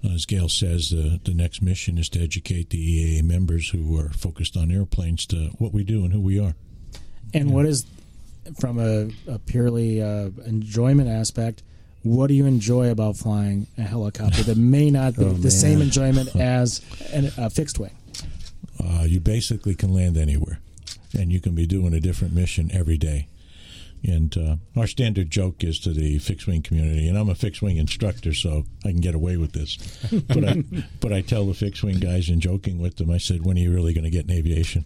As Gail says, the next mission is to educate the EAA members who are focused on airplanes to what we do and who we are. And what is, from a purely enjoyment aspect, what do you enjoy about flying a helicopter that may not be the same enjoyment as a fixed wing? You basically can land anywhere, and you can be doing a different mission every day. And our standard joke is to the fixed-wing community, and I'm a fixed-wing instructor, so I can get away with this. But I tell the fixed-wing guys in joking with them, I said, when are you really going to get in aviation?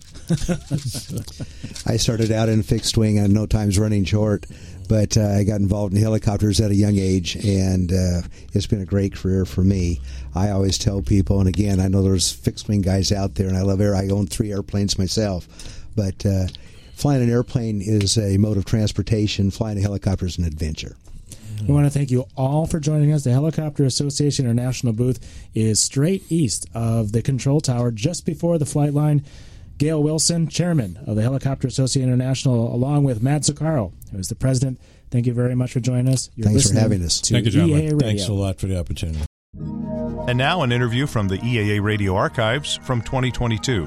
I started out in fixed-wing, and no time's running short, but I got involved in helicopters at a young age, and it's been a great career for me. I always tell people, and again, I know there's fixed-wing guys out there, and I love air. I own 3 airplanes myself, but flying an airplane is a mode of transportation. Flying a helicopter is an adventure. We want to thank you all for joining us. The Helicopter Association International booth is straight east of the control tower, just before the flight line. Gail Wilson, chairman of the Helicopter Association International, along with Matt Zuccaro, who is the president. Thank you very much for joining us. Thanks for having us. Thank you, gentlemen. Thanks a lot for the opportunity. And now an interview from the EAA Radio Archives from 2022.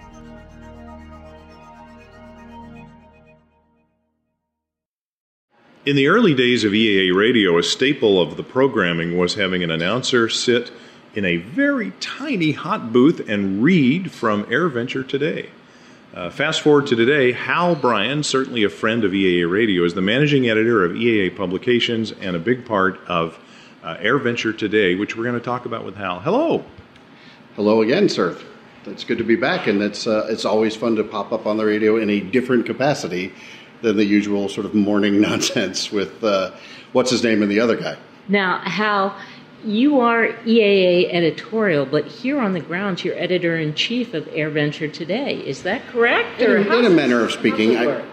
In the early days of EAA Radio, a staple of the programming was having an announcer sit in a very tiny hot booth and read from AirVenture Today. Fast forward to today, Hal Bryan, certainly a friend of EAA Radio, is the managing editor of EAA Publications and a big part of AirVenture Today, which we're going to talk about with Hal. Hello. Hello again, sir. It's good to be back, and it's always fun to pop up on the radio in a different capacity than the usual sort of morning nonsense with what's his name and the other guy. Now, Hal, you are EAA editorial, but here on the grounds, you're editor-in-chief of AirVenture Today. Is that correct? In a manner of speaking.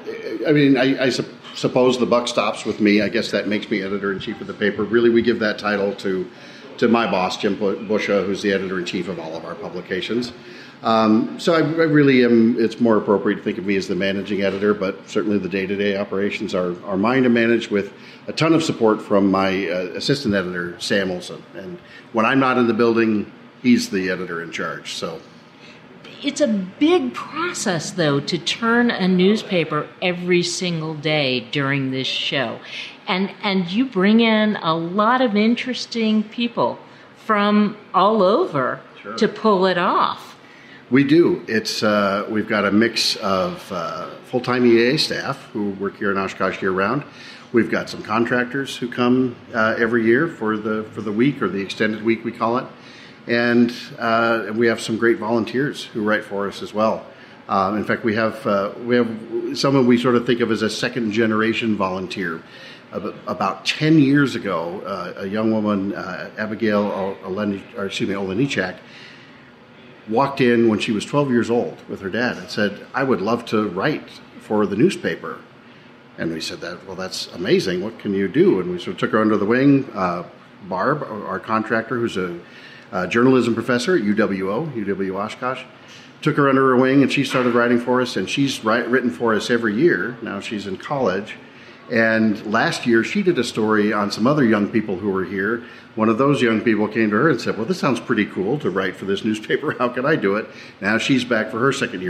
I suppose the buck stops with me. I guess that makes me editor-in-chief of the paper. Really, we give that title to my boss, Jim Busha, who's the editor-in-chief of all of our publications. So I really am, it's more appropriate to think of me as the managing editor, but certainly the day-to-day operations are mine to manage with a ton of support from my assistant editor, Sam Olson. And when I'm not in the building, he's the editor in charge. So it's a big process, though, to turn a newspaper every single day during this show. And you bring in a lot of interesting people from all over to pull it off. We do. It's we've got a mix of full-time EAA staff who work here in Oshkosh year-round. We've got some contractors who come every year for the week, or the extended week we call it, and we have some great volunteers who write for us as well. In fact, we have someone we sort of think of as a second-generation volunteer. About 10 years ago, a young woman, Abigail Olenichak, walked in when she was 12 years old with her dad and said, I would love to write for the newspaper. And we said, that's amazing. What can you do? And we sort of took her under the wing. Barb, our contractor, who's a journalism professor at UW Oshkosh, took her under her wing, and she started writing for us, and she's written for us every year. Now she's in college. And last year, she did a story on some other young people who were here. One of those young people came to her and said, well, this sounds pretty cool to write for this newspaper. How can I do it? Now she's back for her second year